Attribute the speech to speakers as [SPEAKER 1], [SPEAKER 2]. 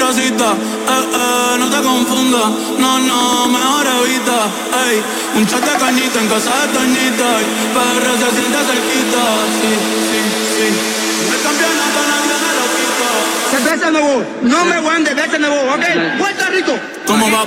[SPEAKER 1] cita, no te confundas. No, mejor evita. Ey, un shot de cañita en casa de Toñita. PR se siente cerquita. Sí. El campeonato nadie me lo quita.
[SPEAKER 2] Cerveza Nuevo, no me guande, cerveza Nuevo, ok. Puerto Rico.
[SPEAKER 1] ¿Cómo va?